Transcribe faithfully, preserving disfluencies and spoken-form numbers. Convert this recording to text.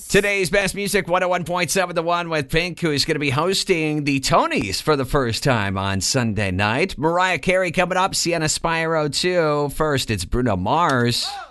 Today's best music, one oh one point seven The One with Pink, who is going to be hosting the Tonys for the first time on Sunday night. Mariah Carey coming up, Sienna Spyro too. First, it's Bruno Mars.